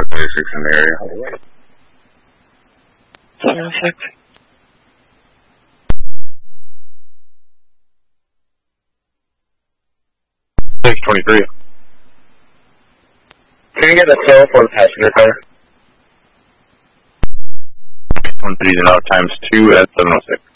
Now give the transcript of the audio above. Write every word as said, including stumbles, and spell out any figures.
thirty-six in the area. seven oh six. six twenty-three. Can you get a tow for the passenger car? one three zero times two at seven oh six.